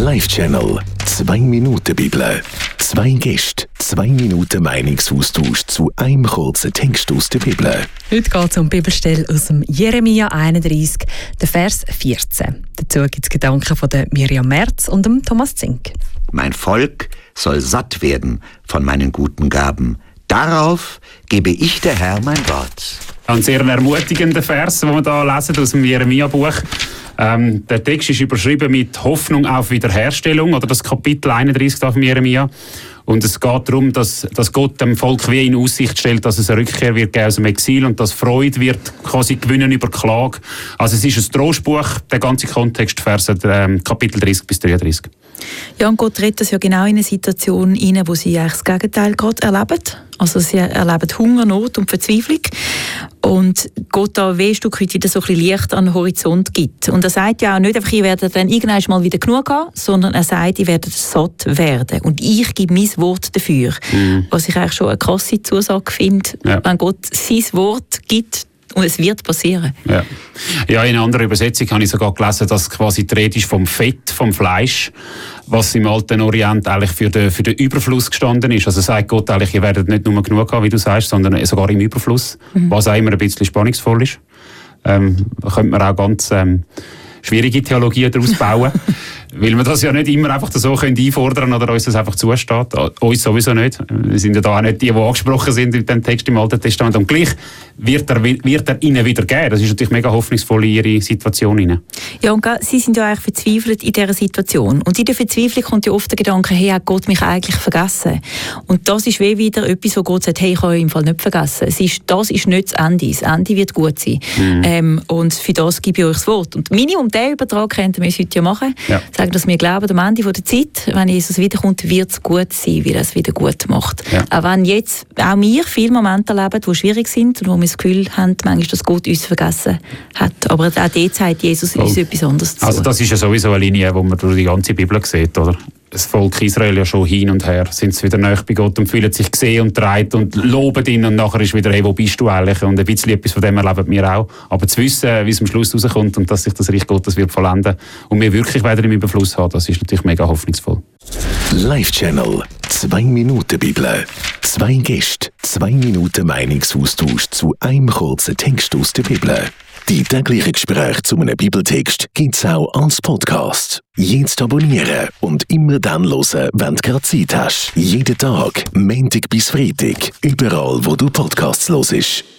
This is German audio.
Live-Channel 2 Minuten Bibel. 2 Gäste, 2 Minuten Meinungsaustausch zu einem kurzen Text aus der Bibel. Heute geht es um die Bibelstelle aus dem Jeremia 31, der Vers 14. Dazu gibt es Gedanken von der Miriam Merz und dem Thomas Zink. Mein Volk soll satt werden von meinen guten Gaben. Darauf gebe ich, der Herr, mein Wort. Ein sehr ermutigender Vers, den wir hier lesen aus dem Jeremia-Buch. Der Text ist überschrieben mit Hoffnung auf Wiederherstellung, oder das Kapitel 31 von Jeremia. Und es geht darum, dass Gott dem Volk wie in Aussicht stellt, dass es eine Rückkehr wird geben aus dem Exil und dass Freude wird quasi gewinnen über Klage. Also es ist ein Trostbuch, der ganze Kontext, Verse Kapitel 30 bis 33. Ja, und Gott redet das ja genau in eine Situation rein, wo sie eigentlich das Gegenteil gerade erleben. Also sie erleben Hunger, Not und Verzweiflung. Und Gott da ein Stück weit wieder so ein bisschen Licht an den Horizont gibt. Und er sagt ja auch nicht einfach, ihr werdet dann irgendwann mal wieder genug haben, sondern er sagt, ihr werdet satt werden. Und ich gebe mein Wort dafür. Was ich eigentlich schon eine krasse Zusage finde, wenn Gott sein Wort gibt, und es wird passieren. Ja, in einer anderen Übersetzung habe ich sogar gelesen, dass quasi die Rede ist vom Fett, vom Fleisch, was im alten Orient eigentlich für den Überfluss gestanden ist. Also sagt Gott eigentlich, ihr werdet nicht nur genug haben, wie du sagst, sondern sogar im Überfluss, was auch immer ein bisschen spannungsvoll ist. Da könnte man auch ganz schwierige Theologien daraus bauen, weil wir das ja nicht immer einfach so einfordern können oder uns das einfach zusteht. Uns sowieso nicht. Wir sind ja da auch nicht die angesprochen sind in dem Text im Alten Testament. Und gleich wird er ihnen wieder geben. Das ist natürlich mega hoffnungsvoll in ihre Situation hinein. Ja, und sie sind ja eigentlich verzweifelt in dieser Situation. Und in der Verzweiflung kommt ja oft der Gedanke, hey, hat Gott mich eigentlich vergessen? Und das ist wie wieder etwas, wo Gott sagt, hey, ich habe euch im Fall nicht vergessen. Das ist nicht das Ende. Das Ende wird gut sein. Und für das gebe ich euch das Wort. Und Minimum diesen Übertrag könnten wir uns heute ja machen. Sagen, dass wir glauben, am Ende der Zeit, wenn Jesus wiederkommt, wird es gut sein, weil er es wieder gut macht. Auch wenn jetzt auch wir viele Momente erleben, die schwierig sind und wo wir das Gefühl haben, manchmal, dass Gott uns vergessen hat. Aber auch dort sagt Jesus uns etwas anderes zu. Also das ist ja sowieso eine Linie, die man durch die ganze Bibel sieht, oder? Das Volk Israel ja schon hin und her, sind sie wieder nahe bei Gott und fühlen sich gesehen und getragen und loben ihn und nachher ist wieder, hey, wo bist du eigentlich? Und ein bisschen etwas von dem erleben wir auch. Aber zu wissen, wie es am Schluss rauskommt und dass sich das Reich Gottes wird vollenden und wir wirklich weiter im Überfluss haben, das ist natürlich mega hoffnungsvoll. Live-Channel 2 Minuten Bibel. 2 Gäste, 2 Minuten Meinungsaustausch zu einem kurzen Text aus der Bibel. Die täglichen Gespräche zu einem Bibeltext gibt es auch als Podcast. Jetzt abonnieren und immer dann hören, wenn du gerade Zeit hast. Jeden Tag, Montag bis Freitag, überall, wo du Podcasts hörst.